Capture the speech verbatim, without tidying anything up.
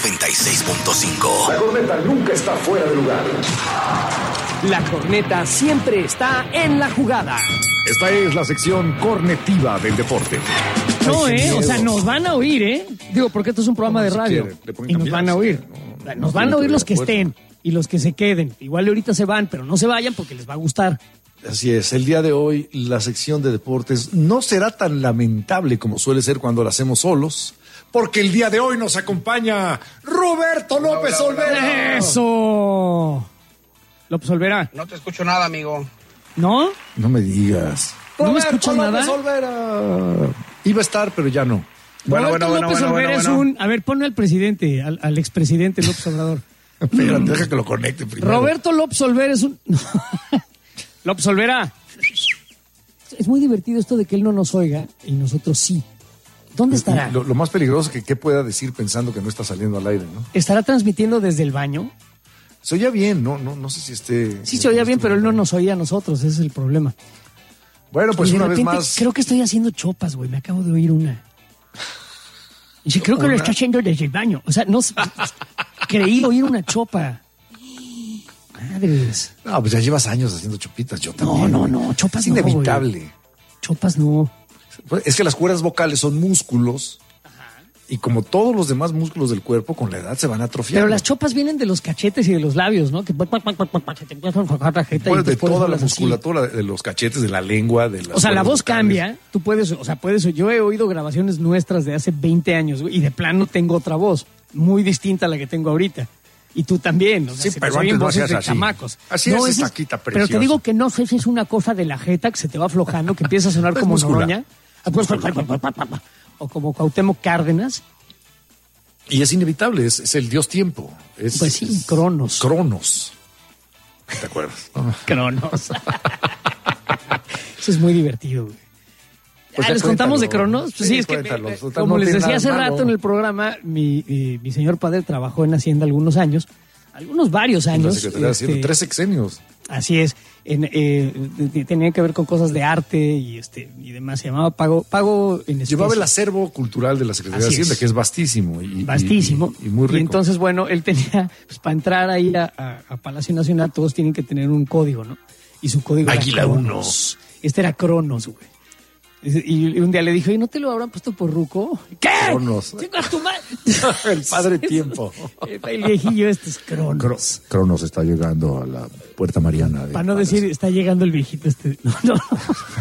noventa y seis punto cinco. La corneta nunca está fuera de lugar. La corneta siempre está en la jugada. Esta es la sección cornetiva del deporte. No, ¿eh? O sea, nos van a oír, ¿eh? Digo, porque esto es un programa de radio. Y nos van a oír. Nos van a oír los que estén y los que se queden. Igual ahorita se van, pero no se vayan porque les va a gustar. Así es, el día de hoy la sección de deportes no será tan lamentable como suele ser cuando la hacemos solos, porque el día de hoy nos acompaña Roberto López Olvera. ¡Eso! López Olvera. No te escucho nada, amigo. ¿No? No me digas. ¿No me escuchas nada? López Olvera. Iba a estar, pero ya no. Bueno, Roberto bueno, López bueno, Olvera bueno, es bueno. un... A ver, ponle al presidente, al, al expresidente López Obrador. Espérate, deja que lo conecte primero. Roberto López Olvera es un... López Olvera. Es muy divertido esto de que él no nos oiga y nosotros sí. ¿Dónde estará? Lo, lo más peligroso es que qué pueda decir pensando que no está saliendo al aire, ¿no? ¿Estará transmitiendo desde el baño? Se oía bien, ¿no? No, no sé si esté... Sí se oía bien, pero él no nos oía a nosotros, ese es el problema. Bueno, pues Y de una vez repente, más... creo que estoy haciendo chopas, güey, me acabo de oír una. Y sí, creo que ¿Una? lo está haciendo desde el baño. O sea, no sé, creí oír una chopa. Madres. No, pues ya llevas años haciendo chopitas, yo también. No, no, no, chopas Es no, inevitable. güey. Chopas no. Es que las cuerdas vocales son músculos. Y como todos los demás músculos del cuerpo, con la edad se van atrofiando. Pero las chopas vienen de los cachetes y de los labios, ¿no? Que Pues de toda la musculatura, de los cachetes, de la lengua, de las O sea, la cuerdas voz vocales. cambia. Tú puedes, o sea, puedes. Yo he oído grabaciones nuestras de hace veinte años, güey, y de plano tengo otra voz muy distinta a la que tengo ahorita. Y tú también, o sea, Sí, se pero nos oyen antes no voces hacías de así. chamacos. Así No, es, ese taquita Pero te preciosa. digo que no sé si es una cosa de la jeta que se te va aflojando, que empieza a sonar Es como muscular. Noroña. O como Cuauhtémoc Cárdenas. Y es inevitable, es, es el dios tiempo. Es, Pues sí, es- Cronos. Cronos. ¿Te acuerdas? No. Cronos. Eso es muy divertido, güey. Pues Ah, ya ¿les contamos de cuéntalo. Cronos? Pues Sí, sí, es que, cuéntalo. eh, Total, como no les tiene decía nada hace malo. rato en el programa, mi, mi, mi señor padre trabajó en Hacienda algunos años, algunos varios En la años. Secretaría de Hacienda, este, tres sexenios. Así es. En, eh, de- tenía que ver con cosas de arte y este y demás. Se llamaba Pago, pago en especie. Llevaba el acervo cultural de la Secretaría Así de Hacienda, es. que es vastísimo. Y, Vastísimo. Y, y muy rico. Y entonces, bueno, él tenía, pues para entrar ahí a, a- a Palacio Nacional, todos tienen que tener un código, ¿no? Y su código Águila era Cronos. Este era Cronos, güey. Y y un día le dije, ¿y no te lo habrán puesto por ruco? ¿Qué? Cronos. ¡Chingas tu madre! El padre tiempo. El viejillo este es Cronos. Cro- Cronos está llegando a la Puerta Mariana. de Para no Palacio. decir, está llegando el viejito este. No, no, no.